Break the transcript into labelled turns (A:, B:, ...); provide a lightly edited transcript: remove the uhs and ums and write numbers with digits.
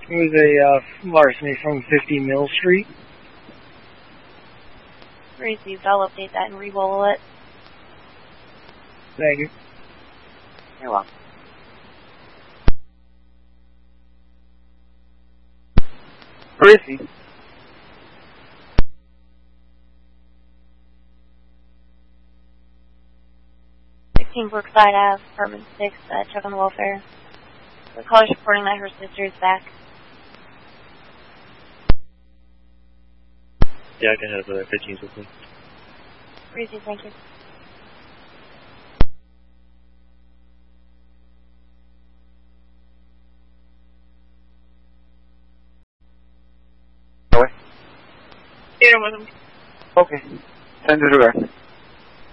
A: It was a larceny from 50 Mill Street.
B: Received. I'll update that and re-roll it.
A: Thank you.
B: You're welcome.
C: Where is he?
B: 16 Brookside Ave, apartment 6, check on the welfare. The caller's reporting that her sister is back.
D: Yeah, I can have 15s with me.
B: Received, thank you.
C: Away.
E: Get him with him.
C: Okay. Send it around.